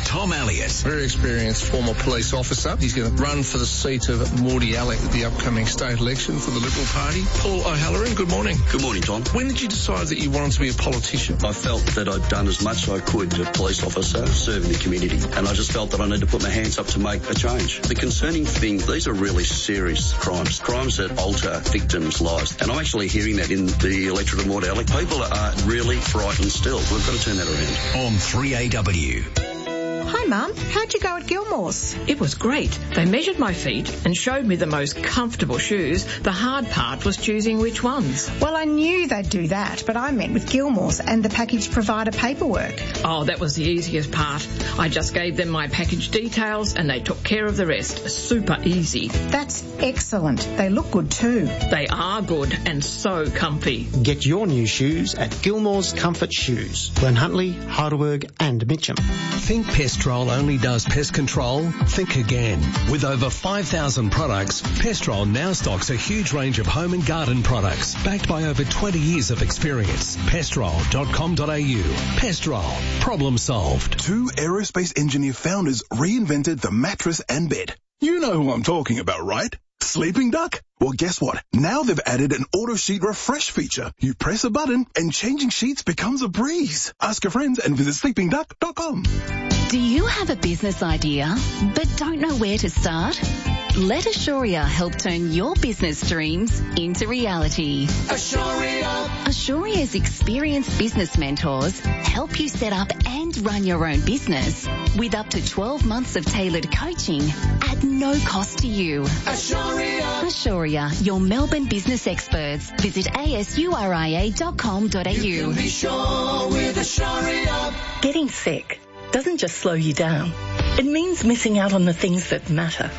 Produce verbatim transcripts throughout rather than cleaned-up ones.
Tom Elliott. Very experienced former police officer. He's going to run for the seat of Mordy Alec at the upcoming state election for the Liberal Party. Paul O'Halloran, good morning. Good morning, Tom. When did you decide that you wanted to be a politician? I felt that I'd done as much as I could as a police officer serving the community, and I just felt that I needed to put my hands up to make a change. The concerning thing, these are really serious crimes, crimes that alter victims' lives, and I'm actually hearing that in the electorate of Mordy Alec. People are really frightened still. We've got to turn that around. On three A W. Hi, Mum. How'd you go at Gilmore's? It was great. They measured my feet and showed me the most comfortable shoes. The hard part was choosing which ones. Well, I knew they'd do that, but I met with Gilmore's and the package provider paperwork. Oh, that was the easiest part. I just gave them my package details and they took care of the rest. Super easy. That's excellent. They look good too. They are good and so comfy. Get your new shoes at Gilmore's Comfort Shoes. Glen Huntly, Heidelberg and Mitcham. Think Pestrol only does pest control? Think again. With over five thousand products, Pestrol now stocks a huge range of home and garden products, backed by over twenty years of experience. Pestrol dot com dot a u. Pestrol. Problem solved. Two aerospace engineer founders reinvented the mattress and bed. You know who I'm talking about, right? Sleeping Duck? Well, guess what? Now they've added an auto sheet refresh feature. You press a button and changing sheets becomes a breeze. Ask your friends and visit sleeping duck dot com. Do you have a business idea but don't know where to start? Let Assuria help turn your business dreams into reality. Assuria. Assuria's experienced business mentors help you set up and run your own business with up to twelve months of tailored coaching at no cost to you. Assuria. Assuria, your Melbourne business experts. Visit a s u r i a dot com dot a u. You can be sure with Assuria. Getting sick doesn't just slow you down. It means missing out on the things that matter.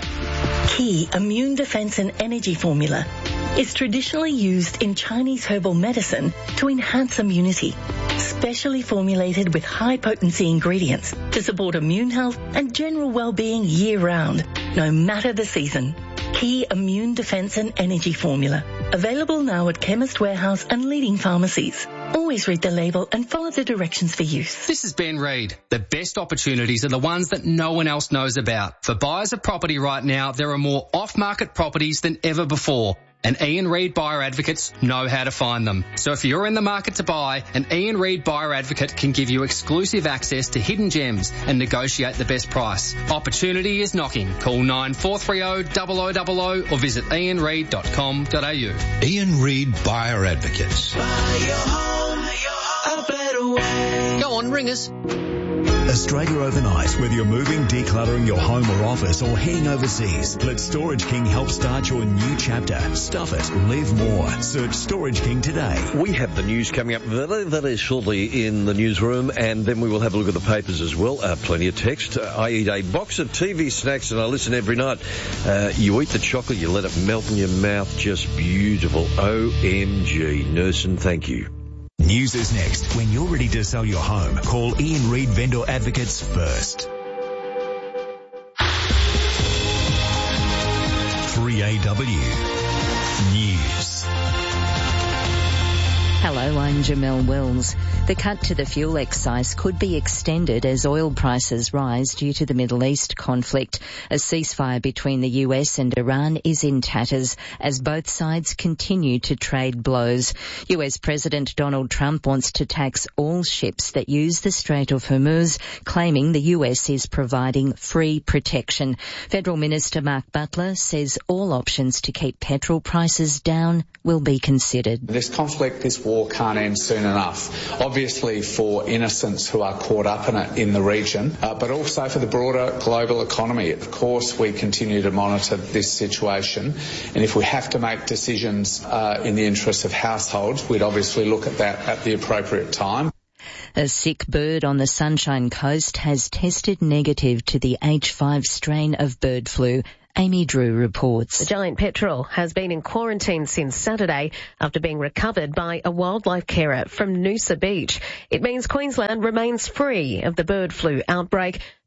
Key Immune Defense and Energy Formula is traditionally used in Chinese herbal medicine to enhance immunity, specially formulated with high-potency ingredients to support immune health and general well-being year-round, no matter the season. Key Immune Defense and Energy Formula, available now at Chemist Warehouse and leading pharmacies. Always read the label and follow the directions for use. This is Ben Reid. The best opportunities are the ones that no one else knows about. For buyers of property right now, there are more off-market properties than ever before. And Ian Reid Buyer Advocates know how to find them. So if you're in the market to buy, an Ian Reid Buyer Advocate can give you exclusive access to hidden gems and negotiate the best price. Opportunity is knocking. Call nine four three zero, zero zero zero zero or visit ian reid dot com dot a u. Ian Reid Buyer Advocates. Buy your home a better way. Go on, ring us. Australia overnight. Whether you're moving, decluttering your home or office, or heading overseas, let Storage King help start your new chapter. Stuff it. Live more. Search Storage King today. We have the news coming up very, very shortly in the newsroom, and then we will have a look at the papers as well. Uh, plenty of text. Uh, I eat a box of T V snacks and I listen every night. Uh, you eat the chocolate, you let it melt in your mouth. Just beautiful. O M G. Nursing, thank you. News is next. When you're ready to sell your home, call Ian Reid Vendor Advocates first. three A W News. Hello, I'm Jamelle Wells. The cut to the fuel excise could be extended as oil prices rise due to the Middle East conflict. A ceasefire between the U S and Iran is in tatters as both sides continue to trade blows. U S President Donald Trump wants to tax all ships that use the Strait of Hormuz, claiming the U S is providing free protection. Federal Minister Mark Butler says all options to keep petrol prices down will be considered. This conflict, this war can't end soon enough. Obviously for innocents who are caught up in it in the region, uh, but also for the broader global economy. Of course, we continue to monitor this situation, and if we have to make decisions uh, in the interests of households, we'd obviously look at that at the appropriate time. A sick bird on the Sunshine Coast has tested negative to the H five strain of bird flu. Amy Drew reports. The giant petrel has been in quarantine since Saturday after being recovered by a wildlife carer from Noosa Beach. It means Queensland remains free of the bird flu outbreak,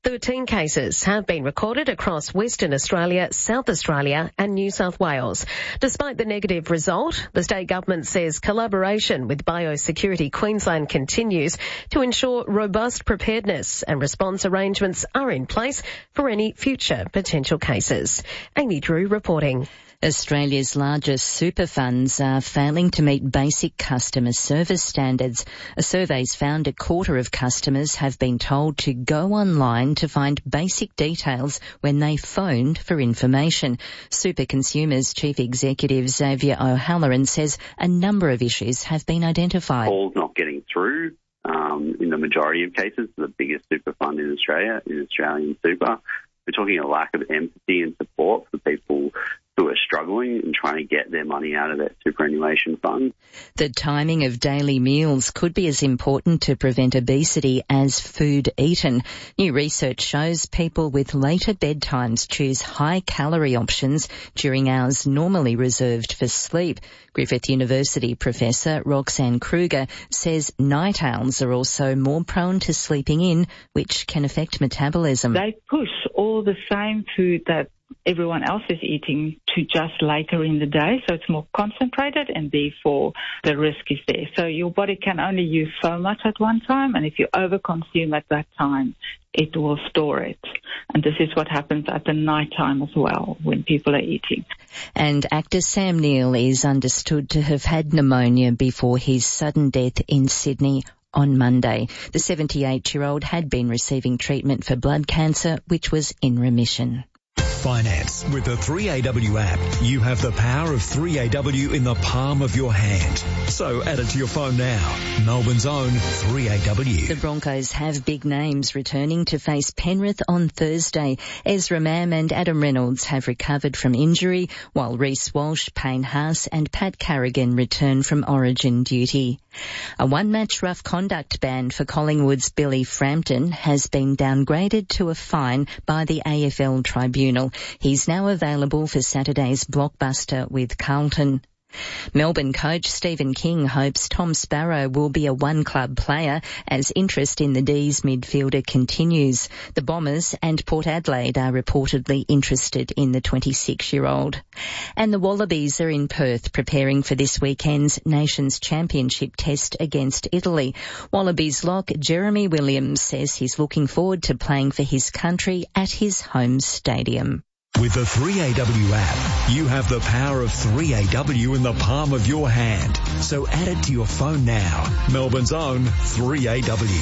thirteen cases have been recorded across Western Australia, South Australia and New South Wales. Despite the negative result, the state government says collaboration with Biosecurity Queensland continues to ensure robust preparedness and response arrangements are in place for any future potential cases. Amy Drew reporting. Australia's largest super funds are failing to meet basic customer service standards. A survey's found a quarter of customers have been told to go online to find basic details when they phoned for information. Super Consumers Chief Executive Xavier O'Halloran says a number of issues have been identified. Calls not getting through. Um, in the majority of cases, the biggest super fund in Australia is Australian Super. We're talking a lack of empathy and support for people who are struggling and trying to get their money out of their superannuation fund. The timing of daily meals could be as important to prevent obesity as food eaten. New research shows people with later bedtimes choose high-calorie options during hours normally reserved for sleep. Griffith University professor Roxanne Kruger says night owls are also more prone to sleeping in, which can affect metabolism. They push all the same food that everyone else is eating to just later in the day, so it's more concentrated and therefore the risk is there. So your body can only use so much at one time, and if you overconsume at that time, it will store it. And this is what happens at the night time as well when people are eating. And actor Sam Neill is understood to have had pneumonia before his sudden death in Sydney on Monday. The seventy-eight-year-old had been receiving treatment for blood cancer, which was in remission. Finance. With the three A W app, you have the power of three A W in the palm of your hand. So add it to your phone now. Melbourne's own three A W. The Broncos have big names returning to face Penrith on Thursday. Ezra Mam and Adam Reynolds have recovered from injury, while Reece Walsh, Payne Haas and Pat Carrigan return from Origin duty. A one-match rough conduct ban for Collingwood's Billy Frampton has been downgraded to a fine by the A F L Tribunal. He's now available for Saturday's blockbuster with Carlton. Melbourne coach Stephen King hopes Tom Sparrow will be a one-club player as interest in the D's midfielder continues. The Bombers and Port Adelaide are reportedly interested in the twenty-six-year-old. And the Wallabies are in Perth preparing for this weekend's Nations Championship test against Italy. Wallabies lock Jeremy Williams says he's looking forward to playing for his country at his home stadium. With the three A W app, you have the power of three A W in the palm of your hand. So add it to your phone now. Melbourne's own three A W.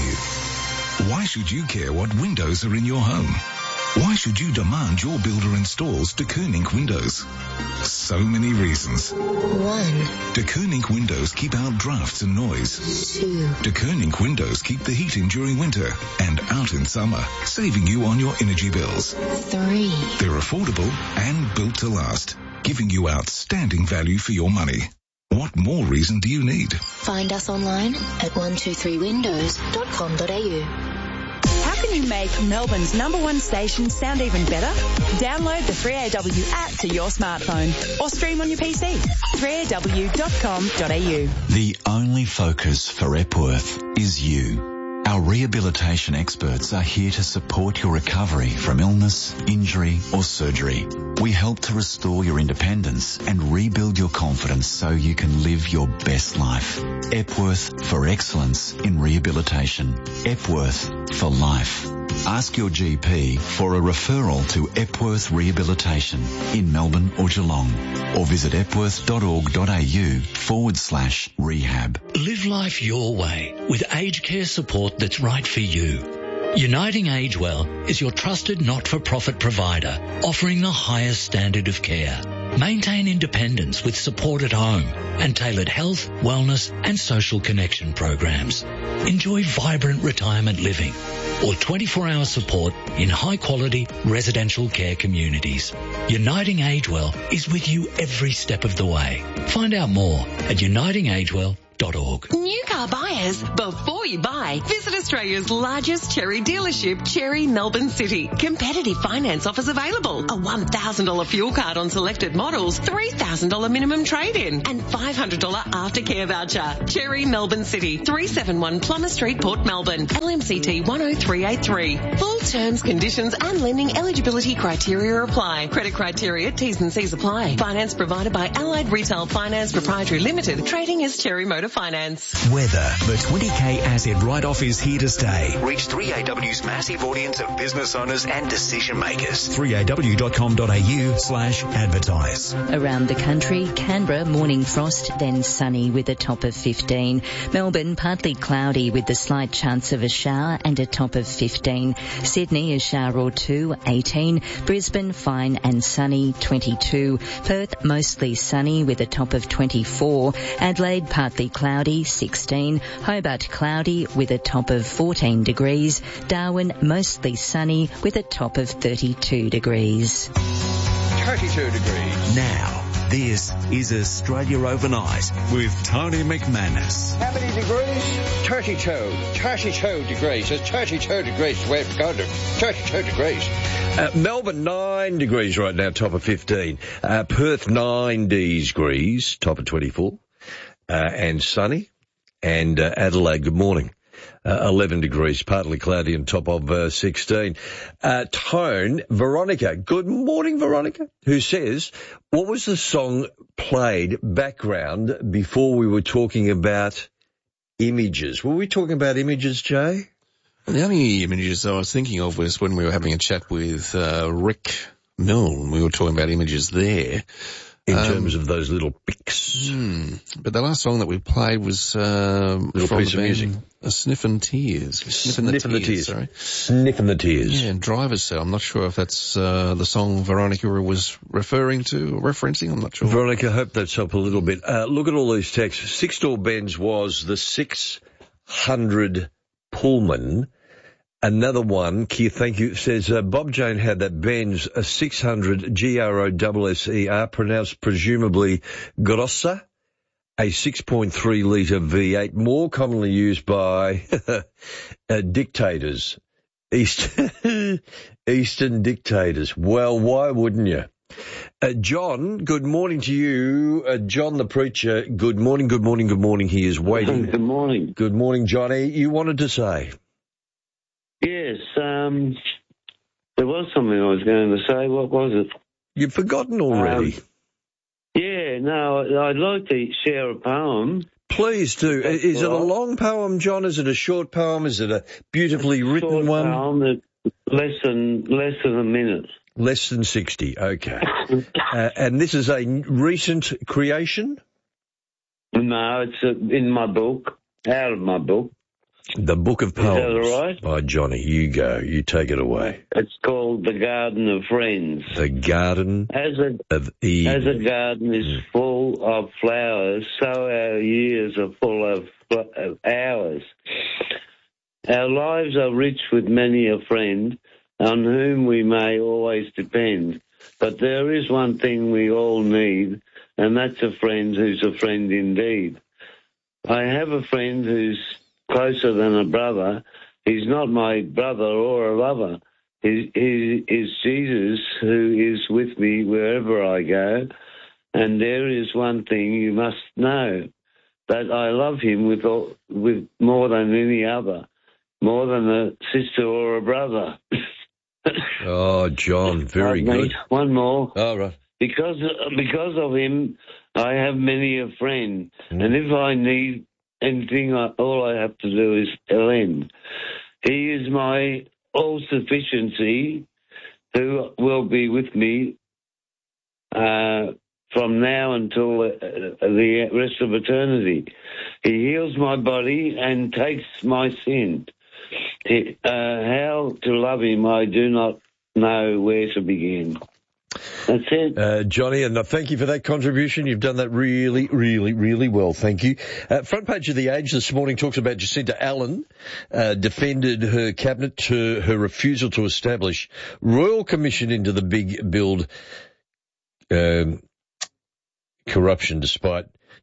Why should you care what windows are in your home? Why should you demand your builder installs De Koning windows? So many reasons. One. De Koning windows keep out drafts and noise. Two. De Koning windows keep the heat in during winter and out in summer, saving you on your energy bills. Three. They're affordable and built to last, giving you outstanding value for your money. What more reason do you need? Find us online at one two three windows dot com dot a u. How can you make Melbourne's number one station sound even better? Download the three A W app to your smartphone or stream on your P C. three A W dot com dot a u. The only focus for Epworth is you. Our rehabilitation experts are here to support your recovery from illness, injury or surgery. We help to restore your independence and rebuild your confidence so you can live your best life. Epworth for excellence in rehabilitation. Epworth for life. Ask your G P for a referral to Epworth Rehabilitation in Melbourne or Geelong, or visit epworth dot org dot a u forward slash rehab. Live life your way with aged care support that's right for you. Uniting Agewell is your trusted not-for-profit provider, offering the highest standard of care. Maintain independence with support at home and tailored health, wellness and social connection programs. Enjoy vibrant retirement living or twenty-four hour support in high-quality residential care communities. Uniting Agewell is with you every step of the way. Find out more at uniting agewell dot org. New car buyers, before you buy, visit Australia's largest Cherry dealership, Cherry Melbourne City. Competitive finance offers available. A one thousand dollars fuel card on selected models, three thousand dollars minimum trade-in, and five hundred dollars aftercare voucher. Cherry Melbourne City, three seventy-one Plummer Street, Port Melbourne. L M C T one oh three eight three. Full terms, conditions and lending eligibility criteria apply. Credit criteria, T's and C's apply. Finance provided by Allied Retail Finance Proprietary Limited. Trading as Cherry Motor Finance. Weather. The twenty K asset write-off is here to stay. Reach three A W's massive audience of business owners and decision makers. three A W dot com dot A U slash advertise. Around the country, Canberra, morning frost, then sunny with a top of fifteen. Melbourne, partly cloudy with the slight chance of a shower and a top of fifteen. Sydney, a shower or two, eighteen. Brisbane, fine and sunny, twenty-two. Perth, mostly sunny with a top of twenty-four. Adelaide, partly cloudy, sixteen. Hobart, cloudy with a top of fourteen degrees. Darwin, mostly sunny with a top of thirty-two degrees. thirty-two degrees. Now, this is Australia Overnight with Tony McManus. How many degrees? thirty-two. thirty-two degrees. It's thirty-two degrees where it's going to. thirty-two degrees. Uh, Melbourne, nine degrees right now, top of fifteen. Uh, Perth, nine degrees, top of twenty-four. Uh, and sunny. And uh, Adelaide, good morning. Uh, eleven degrees, partly cloudy and top of uh, sixteen. Uh, Tone, Veronica. Good morning, Veronica, who says, what was the song played background before we were talking about images? Were we talking about images, Jay? The only images I was thinking of was when we were having a chat with uh, Rick Milne. We were talking about images there. In um, terms of those little pics. Hmm. But the last song that we played was uh, little from piece the of music. A Sniffin' Tears. Sniffin' the Sniffin' the Tears, Tears. sorry. Sniffin' the Tears. Yeah, and Driver's Cell. I'm not sure if that's uh, the song Veronica was referring to, or referencing. I'm not sure. Veronica, I hope that's up a little bit. Uh, look at all these texts. Six-door Benz was the six hundred Pullman. Another one, Keir, thank you, says, uh, Bob Jane had that Benz, a six hundred G R O S S E R, pronounced presumably Grossa, a six point three litre V eight, more commonly used by uh, dictators, East, Eastern dictators. Well, why wouldn't you? Uh, John, good morning to you. Uh, John the Preacher, good morning, good morning, good morning. He is waiting. Good morning. Good morning, Johnny. You wanted to say? Yes, um, there was something I was going to say. What was it? You've forgotten already. Um, yeah, no, I'd like to share a poem. Please do. That's is right. It a long poem, John? Is it a short poem? Is it a beautifully a written short one? Poem that less than less than a minute. Less than sixty. Okay. uh, and this is a recent creation? No, it's uh, in my book. Out of my book. The Book of Poems. Is that all right? By Johnny. You go. You take it away. It's called The Garden of Friends. The Garden as a, of Eden. As a garden is full of flowers, so our years are full of, of hours. Our lives are rich with many a friend on whom we may always depend. But there is one thing we all need, and that's a friend who's a friend indeed. I have a friend who's closer than a brother. He's not my brother or a lover. He, he is Jesus, who is with me wherever I go. And there is one thing you must know, that I love him with all, with more than any other, more than a sister or a brother. Oh, John, very Pardon good. Me. One more. All right. Because because of him, I have many a friend, mm. and if I need anything, I, all I have to do is tell him. He is my all-sufficiency, who will be with me uh, from now until uh, the rest of eternity. He heals my body and takes my sin. He, uh, how to love him, I do not know where to begin. That's it. Uh, Johnny, and thank you for that contribution. You've done that really, really, really well. Thank you. Uh, front page of The Age this morning talks about Jacinta Allen, uh, defended her cabinet to her refusal to establish Royal Commission into the big build um, corruption, despite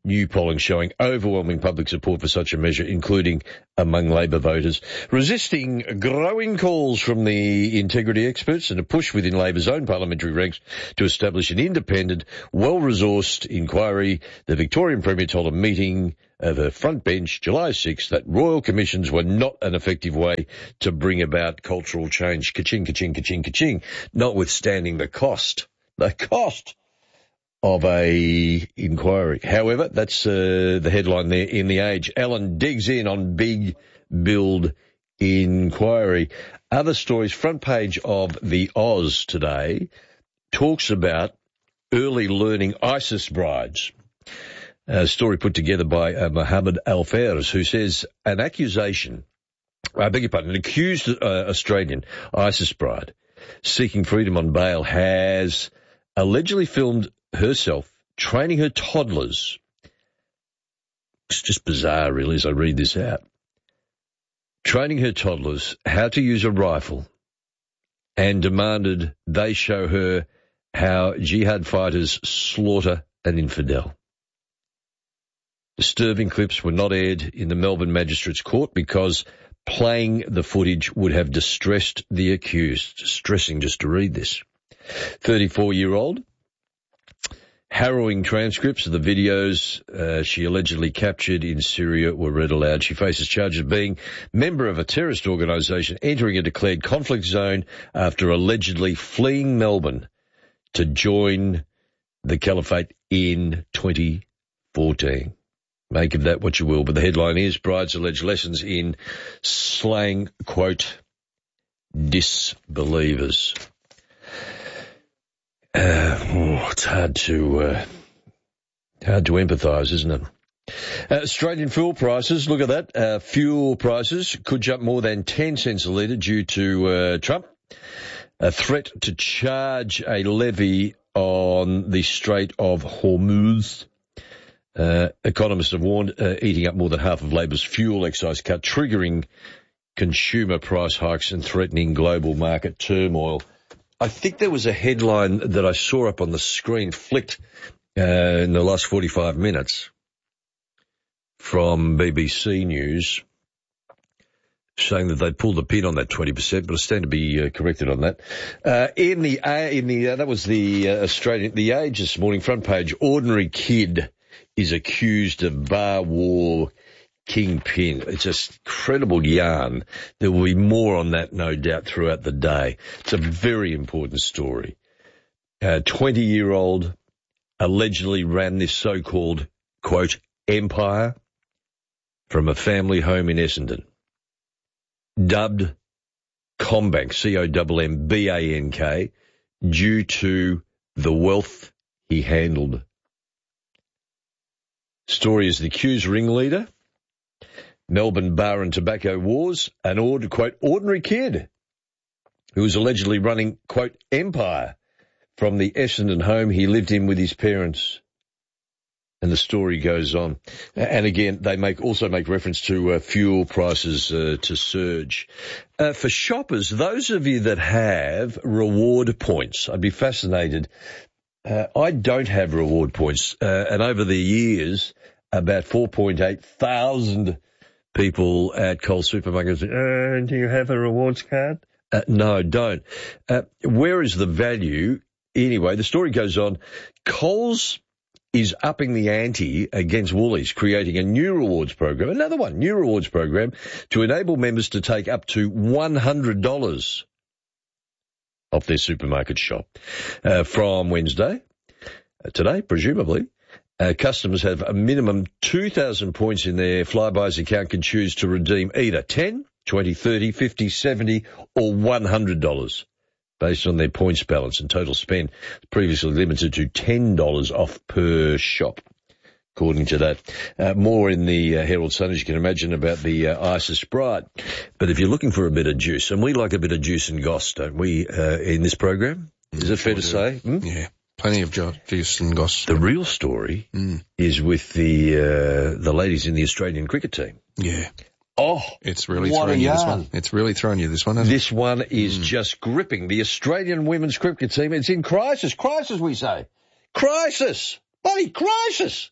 New polling showing overwhelming public support for such a measure, including among Labor voters. Resisting growing calls from the integrity experts and a push within Labor's own parliamentary ranks to establish an independent, well-resourced inquiry, the Victorian Premier told a meeting of her front bench July sixth that royal commissions were not an effective way to bring about cultural change. Ka-ching, ka-ching, ka-ching, ka-ching, notwithstanding the cost. The cost of a inquiry. However, that's uh, the headline there in The Age. Ellen digs in on big build inquiry. Other stories, front page of the Oz today, talks about early learning ISIS brides. A story put together by uh, Mohammed Al-Fairs, who says an accusation, I beg your pardon, an accused uh, Australian ISIS bride seeking freedom on bail has allegedly filmed herself training her toddlers. It's just bizarre, really, as I read this out. Training her toddlers how to use a rifle and demanded they show her how jihad fighters slaughter an infidel. Disturbing clips were not aired in the Melbourne Magistrates Court because playing the footage would have distressed the accused. Distressing just to read this. thirty-four-year-old. Harrowing transcripts of the videos uh, she allegedly captured in Syria were read aloud. She faces charges of being member of a terrorist organisation entering a declared conflict zone after allegedly fleeing Melbourne to join the caliphate in twenty fourteen. Make of that what you will, but the headline is Bride's alleged lessons in slaying, quote, disbelievers. Uh, oh, it's hard to uh, hard to empathise, isn't it? Uh, Australian fuel prices, look at that. Uh, fuel prices could jump more than ten cents a litre due to uh, Trump. A threat to charge a levy on the Strait of Hormuz. Uh, economists have warned uh, eating up more than half of Labor's fuel excise cut, triggering consumer price hikes and threatening global market turmoil. I think there was a headline that I saw up on the screen, flicked uh, in the last forty-five minutes from B B C News, saying that they pulled the pin on that twenty percent, but I stand to be uh, corrected on that. Uh, in the, uh, in the, uh, that was the uh, Australian, The Age this morning, front page, ordinary kid is accused of bar war kingpin. It's just incredible yarn. There will be more on that, no doubt, throughout the day. It's a very important story. A twenty-year-old allegedly ran this so-called, quote, empire from a family home in Essendon, dubbed CommBank, C O M M B A N K, due to the wealth he handled. Story is the accused ringleader, Melbourne bar and tobacco wars, an order, quote, ordinary kid who was allegedly running, quote, empire from the Essendon home he lived in with his parents. And the story goes on. And again, they make also make reference to uh, fuel prices uh, to surge. Uh, for shoppers, those of you that have reward points, I'd be fascinated. Uh, I don't have reward points. Uh, and over the years, about four point eight thousand people at Coles supermarkets, uh, do you have a rewards card? Uh, no, don't. Uh, where is the value? Anyway, the story goes on. Coles is upping the ante against Woolies, creating a new rewards program, another one, new rewards program, to enable members to take up to one hundred dollars off their supermarket shop. Uh, from Wednesday, uh, today, presumably, uh, customers have a minimum two thousand points in their Flybuys account, can choose to redeem either ten, twenty, thirty, fifty, seventy or one hundred dollars. Based on their points balance, and total spend previously limited to ten dollars off per shop, according to that. Uh, more in the uh, Herald Sun, as you can imagine, about the uh, ISIS bride. But if you're looking for a bit of juice, and we like a bit of juice and goss, don't we, uh, in this program? Is it fair to say? Hmm? Yeah, plenty of jo- juice and goss. The real story mm. is with the uh, the ladies in the Australian cricket team. Yeah. Oh, it's really thrown you this one. It's really thrown you this one, hasn't it? This one is mm. just gripping. The Australian women's cricket team, it's in crisis. Crisis, we say. Crisis. Bloody crisis.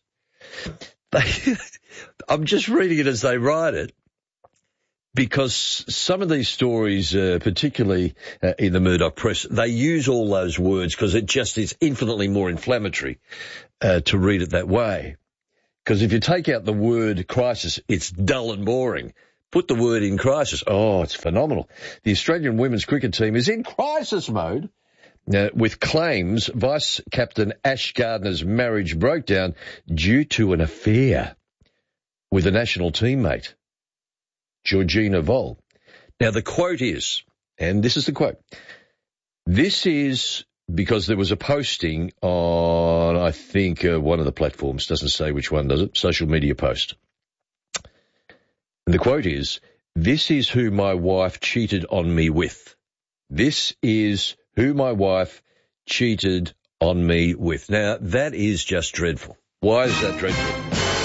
They, I'm just reading it as they write it, because some of these stories, uh, particularly uh, in the Murdoch press, they use all those words because it just is infinitely more inflammatory uh, to read it that way. Because if you take out the word crisis, it's dull and boring. Put the word in crisis. Oh, it's phenomenal. The Australian women's cricket team is in crisis mode uh, with claims Vice-Captain Ash Gardner's marriage broke down due to an affair with a national teammate, Georgina Voll. Now, the quote is, and this is the quote, this is because there was a posting on, I think, uh, one of the platforms, doesn't say which one, does it? Social media post. And the quote is, this is who my wife cheated on me with. This is who my wife cheated on me with. Now, that is just dreadful. Why is that dreadful?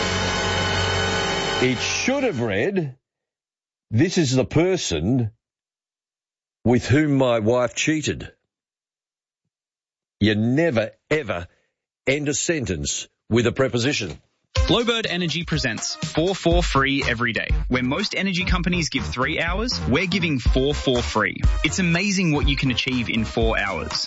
It should have read, this is the person with whom my wife cheated. You never, ever end a sentence with a preposition. Glowbird Energy presents four four free every day. Where most energy companies give three hours, we're giving four four free. It's amazing what you can achieve in four hours.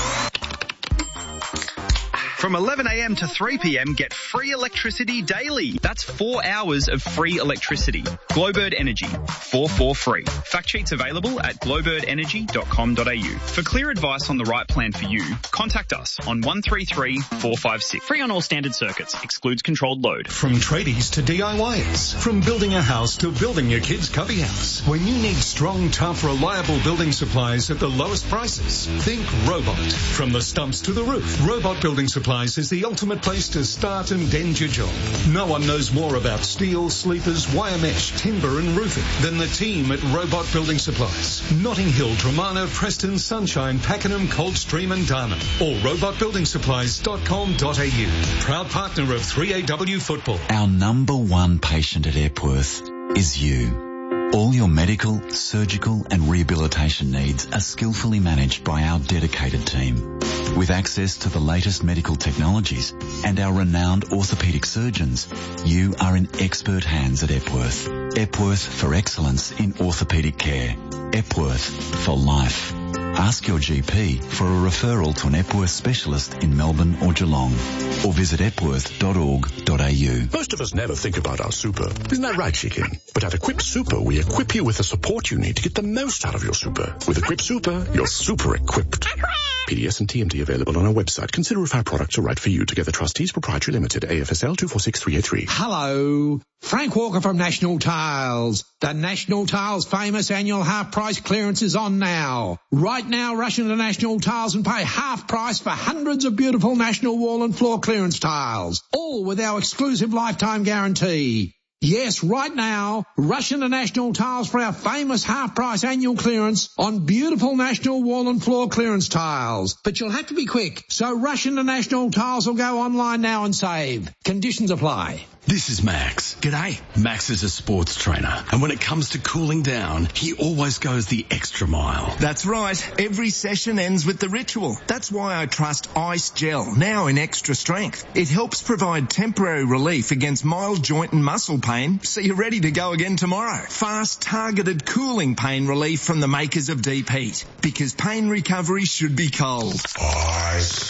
From eleven a.m. to three p.m, get free electricity daily. That's four hours of free electricity. Glowbird Energy, four four free. Fact sheets available at glowbird energy dot com dot a u. For clear advice on the right plan for you, contact us on one three three, four five six. Free on all standard circuits. Excludes controlled load. From tradies to D I Yers, from building a house to building your kid's cubby house. When you need strong, tough, reliable building supplies at the lowest prices, think Robot. From the stumps to the roof, Robot Building Supplies is the ultimate place to start and end your job. No one knows more about steel, sleepers, wire mesh, timber and roofing than the team at Robot Building Supplies. Notting Hill, Tremarno, Preston, Sunshine, Pakenham, Coldstream and Darnham. Or robot building supplies dot com dot a u. Proud partner of three A W Football. Our number one patient at Epworth is you. All your medical, surgical and rehabilitation needs are skillfully managed by our dedicated team. With access to the latest medical technologies and our renowned orthopaedic surgeons, you are in expert hands at Epworth. Epworth for excellence in orthopaedic care. Epworth for life. Ask your G P for a referral to an Epworth specialist in Melbourne or Geelong, or visit epworth dot org dot a u. Most of us never think about our super. Isn't that right, Chicken? But at Equip Super, we equip you with the support you need to get the most out of your super. With Equip Super, you're super equipped. P D S and T M T available on our website. Consider if our products are right for you. Together Trustees Proprietary Limited, A F S L two four six three eight three. Hello, Frank Walker from National Tiles. The National Tiles famous annual half price clearance is on now. Right now, rush into National Tiles and pay half price for hundreds of beautiful National wall and floor clearance tiles, all with our exclusive lifetime guarantee. Yes, right now, rush into National Tiles for our famous half-price annual clearance on beautiful National wall and floor clearance tiles. But you'll have to be quick, so rush into National Tiles or go online now and save. Conditions apply. This is Max. G'day. Max is a sports trainer, and when it comes to cooling down, he always goes the extra mile. That's right. Every session ends with the ritual. That's why I trust Ice Gel, now in extra strength. It helps provide temporary relief against mild joint and muscle pain, so you're ready to go again tomorrow. Fast, targeted cooling pain relief from the makers of Deep Heat, because pain recovery should be cold. Ice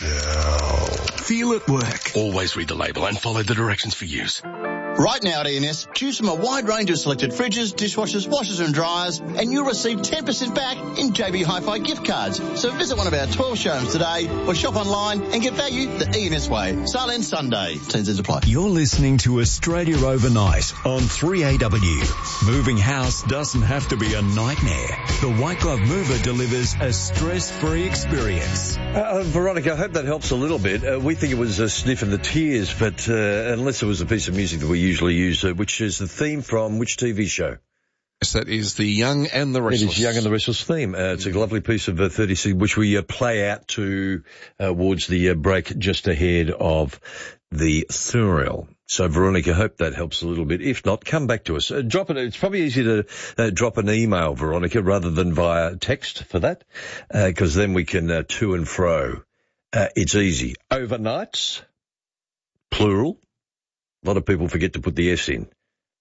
Gel. Feel it work. Always read the label and follow the directions for use. Right now at E N S, choose from a wide range of selected fridges, dishwashers, washers and dryers, and you'll receive ten percent back in J B Hi-Fi gift cards. So visit one of our twelve showrooms today or shop online and get value the E N S way. Sale ends Sunday. T and Cs apply. You're listening to Australia Overnight on three A W. Moving house doesn't have to be a nightmare. The White Glove Mover delivers a stress-free experience. Uh, Veronica, I hope that helps a little bit. Uh, we think it was a sniff of the tears, but uh, unless it was a piece of music that we usually use, uh, which is the theme from which T V show? Yes, that is The Young and the Restless. It is Young and the Restless theme. Uh, it's a lovely piece of uh, thirty, which we uh, play out to uh, towards the uh, break just ahead of the serial. So, Veronica, hope that helps a little bit. If not, come back to us. Uh, drop it. It's probably easier to uh, drop an email, Veronica, rather than via text for that, because uh, then we can uh, to and fro. Uh, it's easy. Overnights, plural, A lot of people forget to put the S in.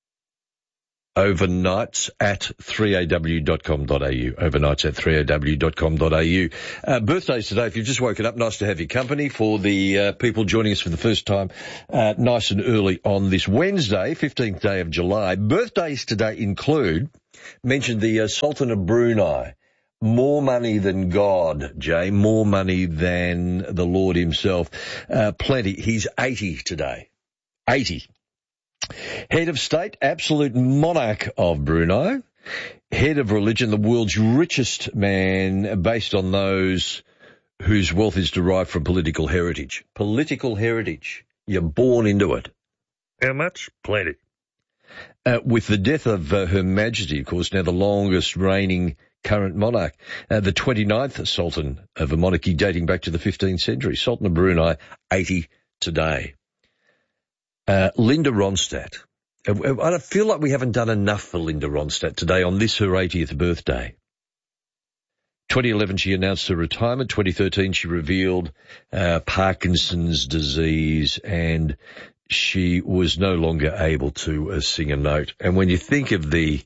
Overnights at three a w dot com dot a u. Overnights at three a w dot com dot a u. Uh, birthdays today. If you've just woken up, nice to have your company. For the uh, people joining us for the first time, uh, nice and early on this Wednesday, fifteenth day of July. Birthdays today include, mentioned the uh, Sultan of Brunei. More money than God, Jay. More money than the Lord himself. Uh, plenty. He's eighty today. eighty. Head of state, absolute monarch of Brunei. Head of religion, the world's richest man, based on those whose wealth is derived from political heritage. Political heritage. You're born into it. How much? Plenty. Uh, with the death of uh, Her Majesty, of course, now the longest reigning current monarch, uh, the twenty-ninth Sultan of a monarchy dating back to the fifteenth century. Sultan of Brunei, eighty today. Uh, Linda Ronstadt. I feel like we haven't done enough for Linda Ronstadt today on this, her eightieth birthday. twenty eleven, she announced her retirement. twenty thirteen, she revealed uh, Parkinson's disease, and she was no longer able to uh, sing a note. And when you think of the,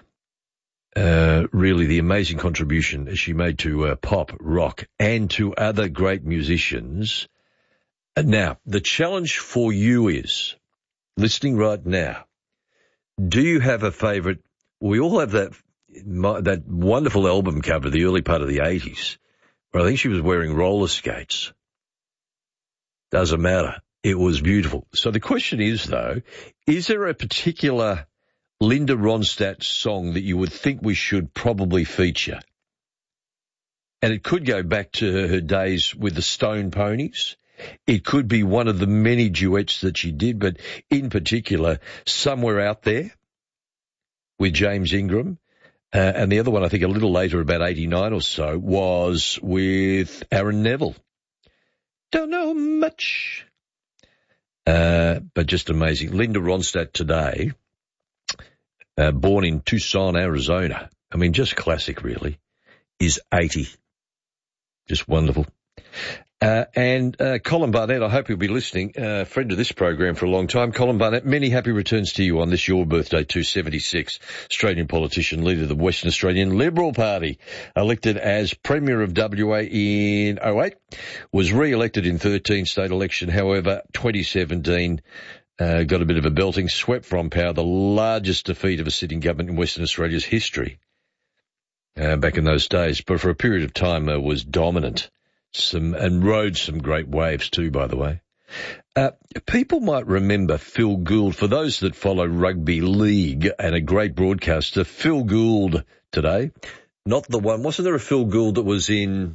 uh, really the amazing contribution she made to uh, pop, rock, and to other great musicians. Now, the challenge for you is, listening right now, do you have a favourite? We all have that that wonderful album cover, the early part of the eighties, where I think she was wearing roller skates. Doesn't matter. It was beautiful. So the question is, though, is there a particular Linda Ronstadt song that you would think we should probably feature? And it could go back to her, her days with the Stone Ponies. It could be one of the many duets that she did, but in particular, Somewhere Out There with James Ingram. Uh, and the other one, I think a little later, about eighty-nine or so, was with Aaron Neville. Don't know much. Uh, but just amazing. Linda Ronstadt today, uh, born in Tucson, Arizona. I mean, just classic, really, is eighty. Just wonderful. Uh, and uh, Colin Barnett, I hope you'll be listening, uh, friend of this program for a long time. Colin Barnett, many happy returns to you on this, your birthday, two seventy-six. Australian politician, leader of the Western Australian Liberal Party, elected as Premier of W A in oh eight, was re-elected in thirteen state election. However, twenty seventeen uh, got a bit of a belting, swept from power, the largest defeat of a sitting government in Western Australia's history uh, back in those days. But for a period of time, uh, was dominant. Some and rode some great waves too, by the way. Uh, people might remember Phil Gould. For those that follow rugby league, and a great broadcaster, Phil Gould today. Not the one, wasn't there a Phil Gould that was in,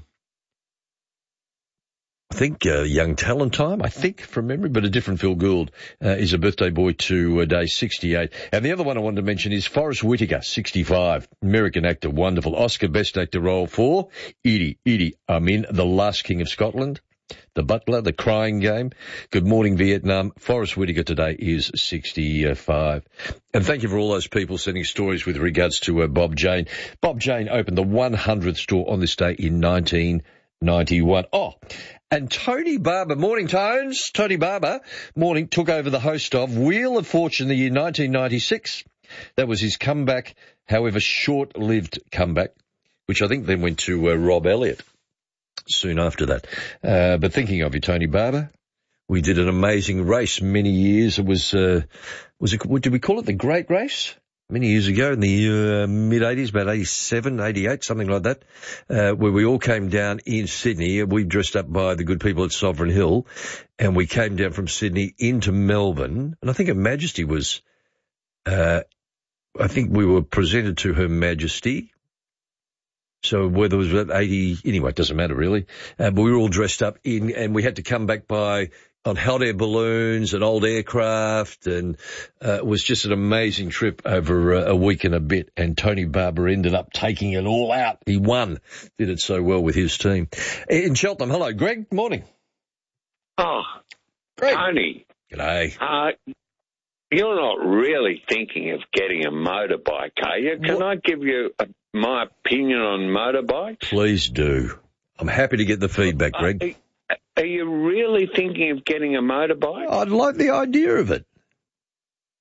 I think, uh, Young Talent Time, I think, from memory, but a different Phil Gould uh, is a birthday boy to uh, day sixty-eight. And the other one I wanted to mention is Forrest Whitaker, sixty-five, American actor, wonderful. Oscar Best Actor role for Idi, Idi Amin, The Last King of Scotland, The Butler, The Crying Game, Good Morning Vietnam. Forrest Whitaker today is sixty-five. And thank you for all those people sending stories with regards to uh, Bob Jane. Bob Jane opened the one hundredth store on this day in nineteen ninety-one. Oh, and Tony Barber, morning Tones, Tony Barber, morning, took over the host of Wheel of Fortune the year nineteen ninety-six. That was his comeback, however short-lived comeback, which I think then went to uh, Rob Elliott soon after that. Uh, but thinking of you, Tony Barber, we did an amazing race many years. It was, uh, was it, did we call it the Great Race? Many years ago in the uh, mid-eighties, about eighty-seven, eighty-eight, something like that, uh, where we all came down in Sydney. We dressed up by the good people at Sovereign Hill, and we came down from Sydney into Melbourne. And I think Her Majesty was, uh, I think we were presented to Her Majesty. So whether it was about eighty, anyway, it doesn't matter really. Uh, but we were all dressed up in, and we had to come back by on hot air balloons and old aircraft, and uh, it was just an amazing trip over a, a week and a bit, and Tony Barber ended up taking it all out. He won, did it so well with his team. In Cheltenham, hello, Greg, morning. Oh, Greg. Tony. G'day. Uh, you're not really thinking of getting a motorbike, are you? Can what? I give you a, my opinion on motorbikes? Please do. I'm happy to get the feedback, Greg. Uh, Are you really thinking of getting a motorbike? I'd like the idea of it.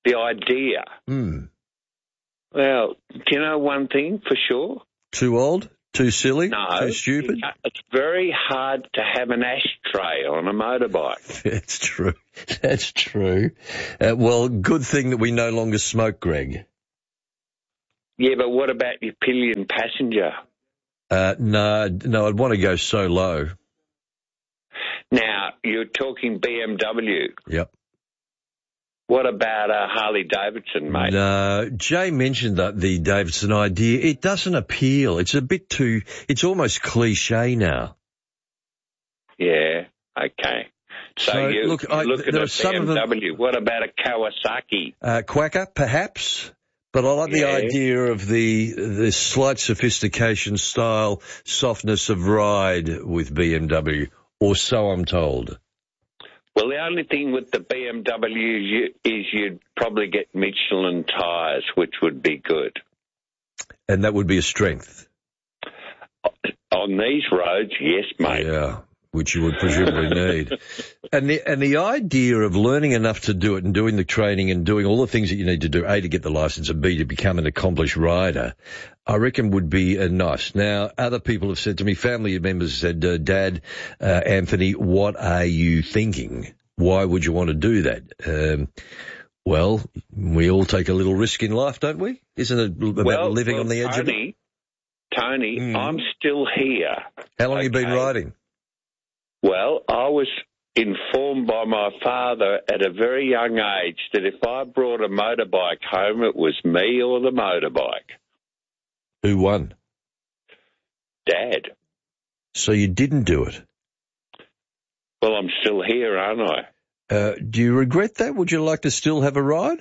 the idea. Hmm. Well, do you know one thing for sure? Too old? Too silly? No. Too stupid? It's very hard to have an ashtray on a motorbike. That's true. That's true. Uh, well, good thing that we no longer smoke, Greg. Yeah, but what about your pillion passenger? Uh, no, no, I'd want to go so low. Now, you're talking B M W. Yep. What about uh, Harley Davidson, mate? No, Jay mentioned that the Davidson idea. It doesn't appeal. It's a bit too, it's almost cliche now. Yeah, okay. So, So, you, look, you I- look at there a are some B M of them- W. What about a Kawasaki? Uh, Quacker, perhaps, but I like the Yeah. idea of the the slight sophistication, style, softness of ride with B M W, or so I'm told. Well, the only thing with the B M W is, you, is you'd probably get Michelin tyres, which would be good. And that would be a strength. On these roads, yes, mate. Yeah, which you would presumably need. And the and the idea of learning enough to do it and doing the training and doing all the things that you need to do, A, to get the license, and B, to become an accomplished rider, I reckon would be uh, nice. Now, other people have said to me, family members said, uh, Dad, uh, Anthony, what are you thinking? Why would you want to do that? Um, well, we all take a little risk in life, don't we? Isn't it about well, living well, on the edge Tony, of it? Tony, Mm. I'm still here. How long have you been Okay. riding? Well, I was informed by my father at a very young age that if I brought a motorbike home, it was me or the motorbike. Who won? Dad. So you didn't do it? Well, I'm still here, aren't I? Uh, do you regret that? Would you like to still have a ride?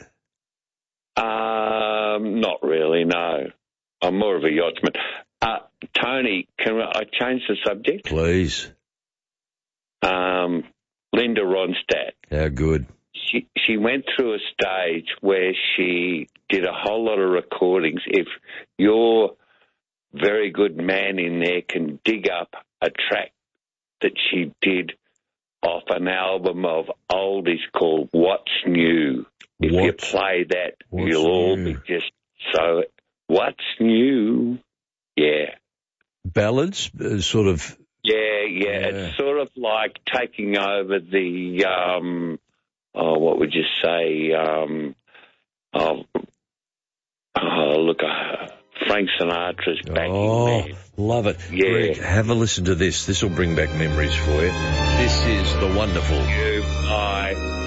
Um, not really, no. I'm more of a yachtsman. Uh, Tony, can I change the subject? Please. Um, Linda Ronstadt. How good. She she went through a stage where she did a whole lot of recordings. If your very good man in there can dig up a track that she did off an album of oldies called What's New. If What? you play that, What's you'll all New? be just so, What's New? Yeah. Ballads, uh, sort of. Yeah, yeah, Yeah. It's sort of like taking over the, um, oh, what would you say? Um, oh, oh, look, uh, Frank Sinatra's backing Oh, man. love it. Yeah. Greg, have a listen to this. This will bring back memories for you. This is the wonderful. You, I,